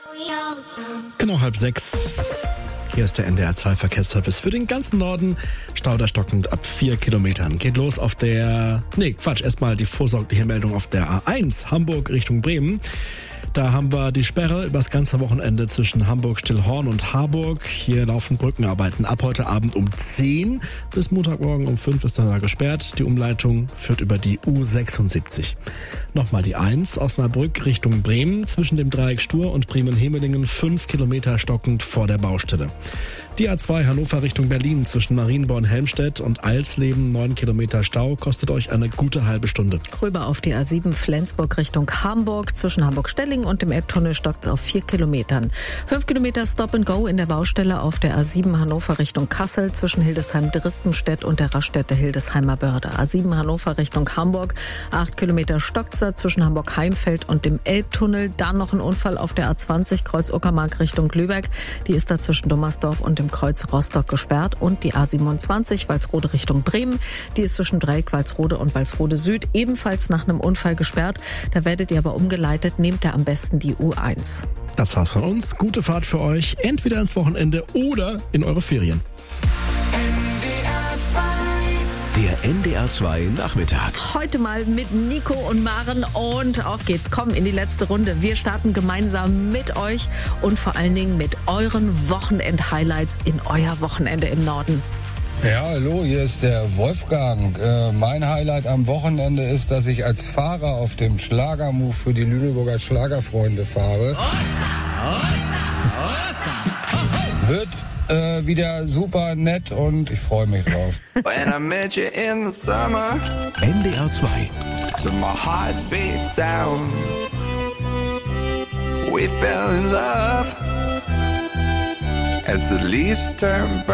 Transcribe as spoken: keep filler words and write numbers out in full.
Genau halb sechs. Hier ist der N D R zwei Verkehrsservice für den ganzen Norden. Stauder stockend ab vier Kilometern. Geht los auf der... Nee, Quatsch, erstmal die vorsorgliche Meldung auf der A eins, Hamburg Richtung Bremen. Da haben wir die Sperre über das ganze Wochenende zwischen Hamburg-Stillhorn und Harburg. Hier laufen Brückenarbeiten ab heute Abend um zehn bis Montagmorgen um fünf ist dann da gesperrt. Die Umleitung führt über die U sechsundsiebzig. Nochmal die eins, Osnabrück Richtung Bremen. Zwischen dem Dreieck Stur und Bremen-Hemelingen fünf Kilometer stockend vor der Baustelle. Die A zwei Hannover Richtung Berlin zwischen Marienborn-Helmstedt und Eilsleben neun Kilometer Stau kostet euch eine gute halbe Stunde. Rüber auf die A sieben Flensburg Richtung Hamburg. Zwischen Hamburg-Stelling und dem Elbtunnel stockt es auf vier Kilometern. fünf Kilometer Stop and Go in der Baustelle auf der A sieben Hannover Richtung Kassel zwischen Hildesheim-Drispenstedt und der Raststätte Hildesheimer Börde. A sieben Hannover Richtung Hamburg. acht Kilometer stockt es zwischen Hamburg-Heimfeld und dem Elbtunnel. Dann noch ein Unfall auf der A zwanzig Kreuz Uckermark Richtung Lübeck. Die ist da zwischen Dommersdorf und dem Kreuz Rostock gesperrt. Und die A siebenundzwanzig Walsrode Richtung Bremen. Die ist zwischen Dreieck Walsrode und Walsrode Süd ebenfalls nach einem Unfall gesperrt. Da werdet ihr aber umgeleitet. Nehmt ihr am besten die U eins. Das war's von uns. Gute Fahrt für euch. Entweder ins Wochenende oder in eure Ferien. Der N D R zwei Nachmittag. Heute mal mit Nico und Maren und auf geht's. Komm in die letzte Runde. Wir starten gemeinsam mit euch und vor allen Dingen mit euren Wochenend-Highlights in euer Wochenende im Norden. Ja, hallo, hier ist der Wolfgang. Äh, mein Highlight am Wochenende ist, dass ich als Fahrer auf dem Schlagermove für die Lüneburger Schlagerfreunde fahre. Wird äh, wieder super nett und ich freue mich drauf. When I met you in the summer, N D R zwei. to my heartbeat sound, we fell in love as the leaves turn brown.